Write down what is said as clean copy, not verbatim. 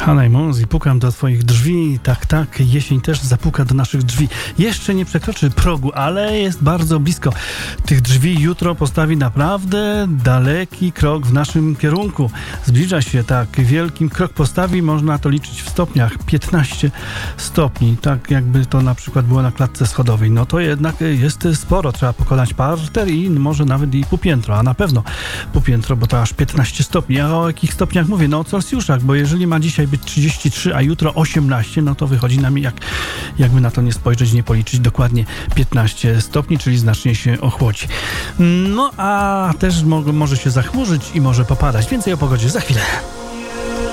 Hannah Mons i pukam do twoich drzwi. Tak, tak, jesień też zapuka do naszych drzwi. Jeszcze nie przekroczy progu, ale jest bardzo blisko. Tych drzwi jutro postawi naprawdę daleki krok w naszym kierunku. Zbliża się, tak, wielkim krok postawi, można to liczyć w stopniach. 15 stopni, tak jakby to na przykład było na klatce schodowej. No to jednak jest sporo. Trzeba pokonać parter i może nawet i półpiętro, a na pewno półpiętro, bo to aż 15 stopni. A o jakich stopniach mówię? No o Celsjuszach, bo jeżeli ma dzisiaj być 33, a jutro 18, no to wychodzi nam, jakby na to nie spojrzeć, nie policzyć, dokładnie 15 stopni, czyli znacznie się ochłodzi. No a też może się zachmurzyć i może popadać. Więcej o pogodzie za chwilę.